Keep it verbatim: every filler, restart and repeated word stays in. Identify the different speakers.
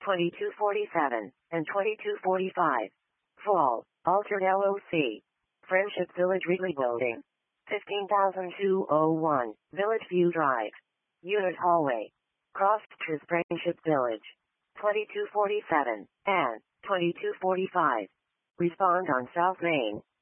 Speaker 1: twenty-two forty-seven, and twenty-two forty-five. Fall, altered L O C. Friendship Village rebuilding. fifteen thousand two hundred one, Village View Drive. Unit Hallway. Crossed to Friendship Village. twenty-two forty-seven, and twenty-two forty-five. Respond on South Main.